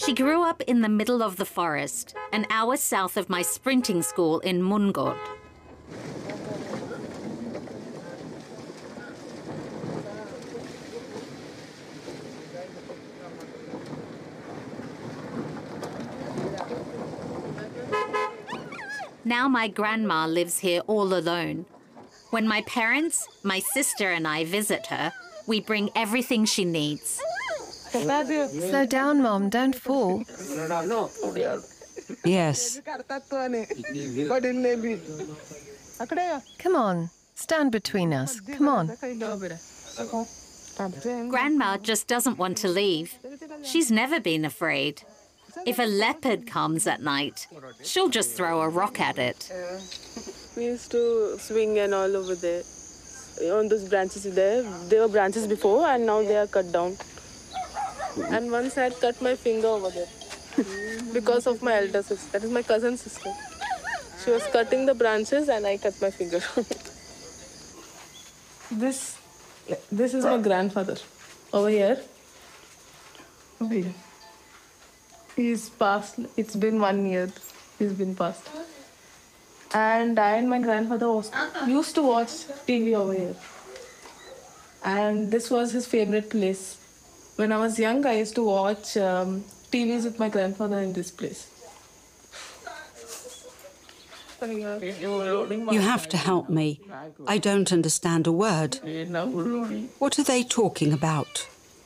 She grew up in the middle of the forest, an hour south of my sprinting school in Mungod. Now my grandma lives here all alone. When my parents, my sister and I visit her, we bring everything she needs. Slow down, Mom, don't fall. Yes. Come on, stand between us. Come on. Grandma just doesn't want to leave. She's never been afraid. If a leopard comes at night, she'll just throw a rock at it. We used to swing and all over there. On those branches there. There were branches before and now they are cut down. And once I had cut my finger over there because of my elder sister. That is my cousin's sister. She was cutting the branches and I cut my finger. This is my grandfather over here. Over here. He's passed. It's been 1 year. He's been passed. And I and my grandfather used to watch TV over here. And this was his favorite place. When I was young, I used to watch TVs with my grandfather in this place. You have to help me. I don't understand a word. What are they talking about?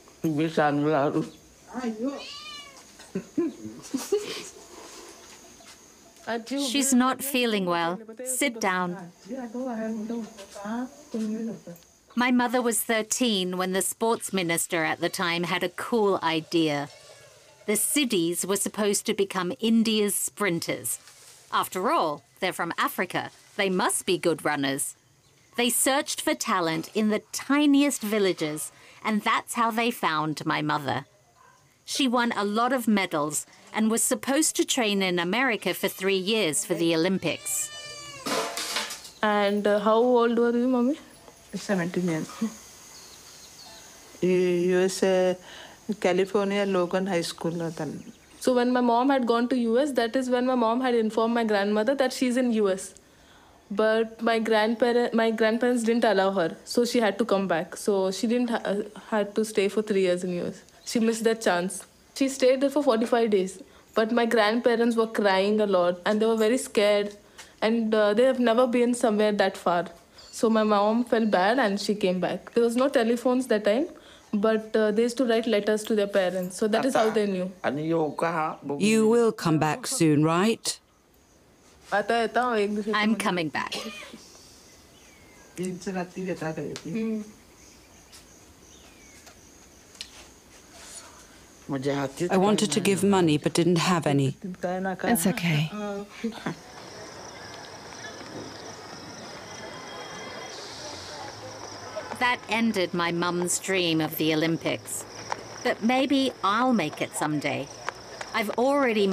She's not feeling well. Sit down. My mother was 13 when the sports minister at the time had a cool idea. The Siddhis were supposed to become India's sprinters. After all, they're from Africa. They must be good runners. They searched for talent in the tiniest villages, and that's how they found my mother. She won a lot of medals and was supposed to train in America for 3 years for the Olympics. And how old were you, Mommy? 17 years. USA, California, Logan High School. So when my mom had gone to US, that is when my mom had informed my grandmother that she's in US. But my grandparents didn't allow her, so she had to come back. So she didn't had to stay for 3 years in US. She missed that chance. She stayed there for 45 days. But my grandparents were crying a lot and they were very scared. And they have never been somewhere that far. So my mom felt bad and she came back. There was no telephones that time, but they used to write letters to their parents. So that is how they knew. You will come back soon, right? I'm coming back. I wanted to give money but didn't have any. It's okay. That ended my mum's dream of the Olympics. But maybe I'll make it someday. I've already